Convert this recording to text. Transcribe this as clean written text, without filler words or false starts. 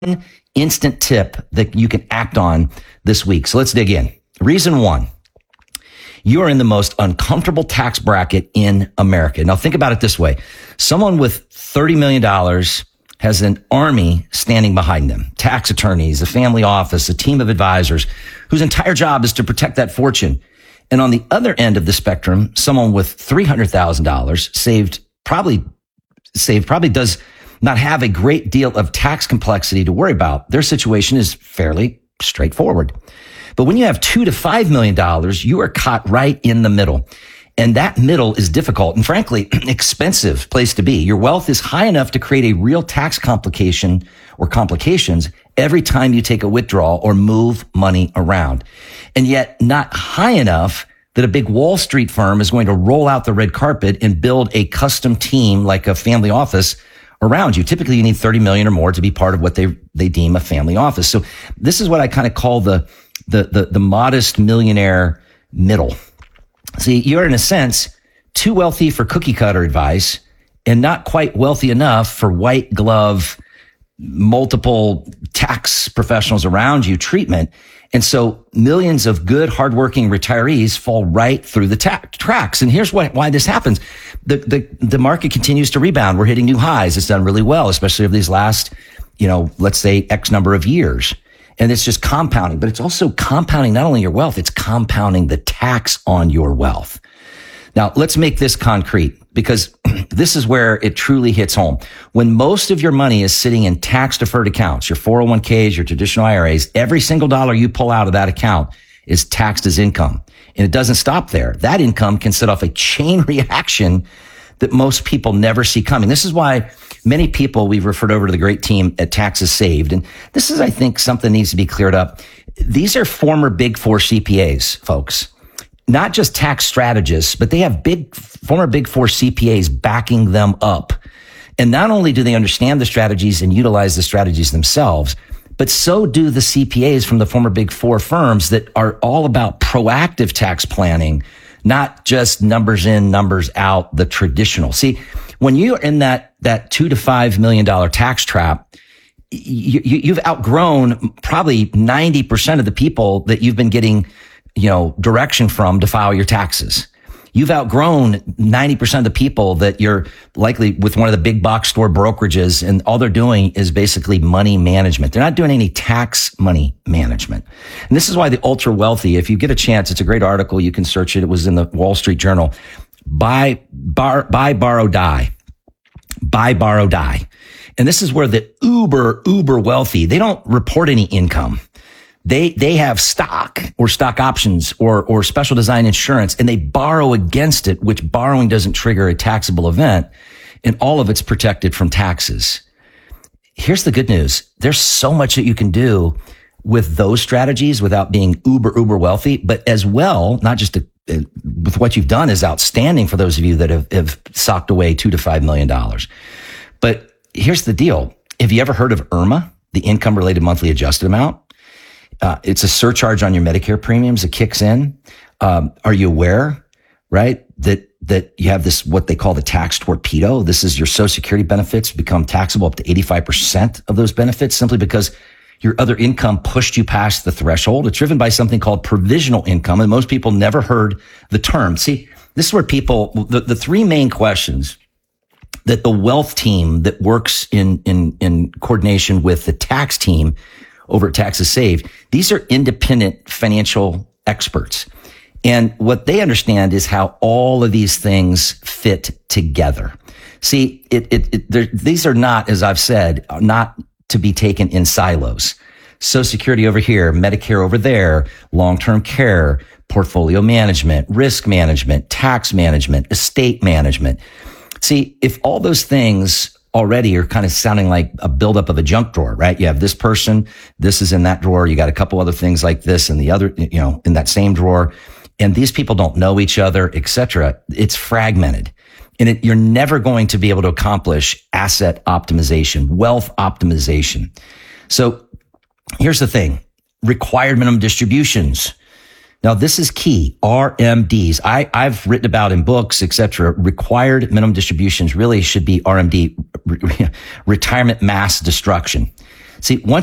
instant tip that you can act on this week. So let's dig in. Reason one, you are in the most uncomfortable tax bracket in America. Now think about it this way. Someone with $30 million has an army standing behind them, tax attorneys, a family office, a team of advisors whose entire job is to protect that fortune. And on the other end of the spectrum, someone with $300,000 probably does not have a great deal of tax complexity to worry about. Their situation is fairly straightforward. But when you have $2 to $5 million, you are caught right in the middle. And that middle is difficult and frankly, expensive place to be. Your wealth is high enough to create a real tax complication or complications every time you take a withdrawal or move money around. And yet not high enough that a big Wall Street firm is going to roll out the red carpet and build a custom team like a family office around you. Typically, you need 30 million or more to be part of what they deem a family office. So this is what I kind of call the modest millionaire middle. See, you're in a sense too wealthy for cookie cutter advice and not quite wealthy enough for white glove, multiple tax professionals around you treatment. And so millions of good, hardworking retirees fall right through the tracks. And here's why this happens. The market continues to rebound. We're hitting new highs. It's done really well, especially over these last, let's say X number of years. And it's just compounding, but it's also compounding not only your wealth, it's compounding the tax on your wealth. Now, let's make this concrete because this is where it truly hits home. When most of your money is sitting in tax deferred accounts, your 401ks, your traditional IRAs, every single dollar you pull out of that account is taxed as income. And it doesn't stop there. That income can set off a chain reaction that most people never see coming. This is why many people, we've referred over to the great team at Taxes Saved. And this is, I think, something needs to be cleared up. These are former Big Four CPAs, folks. Not just tax strategists, but they have former Big Four CPAs backing them up. And not only do they understand the strategies and utilize the strategies themselves, but so do the CPAs from the former Big Four firms that are all about proactive tax planning, not just numbers in, numbers out, the traditional. See, when you're in that $2 to $5 million tax trap, you've outgrown probably 90% of the people that you've been getting, direction from to file your taxes. You've outgrown 90% of the people that you're likely with one of the big box store brokerages, and all they're doing is basically money management. They're not doing any tax money management. And this is why the ultra wealthy, if you get a chance, it's a great article. You can search it. It was in the Wall Street Journal. Buy, borrow, die. Buy, borrow, die. And this is where the uber wealthy, they don't report any income. They have stock or stock options or special design insurance, and they borrow against it, which borrowing doesn't trigger a taxable event, and all of it's protected from taxes. Here's the good news. There's so much that you can do with those strategies without being uber wealthy, but as well, not just with what you've done is outstanding for those of you that have socked away $2 to $5 million. But here's the deal. Have you ever heard of IRMA, the income related monthly adjusted amount? It's a surcharge on your Medicare premiums. It kicks in. Are you aware, right, that you have this, what they call the tax torpedo? This is your Social Security benefits become taxable up to 85% of those benefits simply because your other income pushed you past the threshold. It's driven by something called provisional income, and most people never heard the term. See, this is where the three main questions that the wealth team that works in coordination with the tax team over at Taxes Saved, these are independent financial experts. And what they understand is how all of these things fit together. See, these are not, as I've said, not to be taken in silos. Social Security over here, Medicare over there, long-term care, portfolio management, risk management, tax management, estate management. See, if all those things already are kind of sounding like a buildup of a junk drawer, right? You have this person, this is in that drawer. You got a couple other things like this and the other, in that same drawer. And these people don't know each other, et cetera. It's fragmented. And you're never going to be able to accomplish asset optimization, wealth optimization. So here's the thing. Required minimum distributions. Now, this is key. RMDs. I've written about in books, et cetera. Required minimum distributions really should be RMD, retirement mass destruction. See, once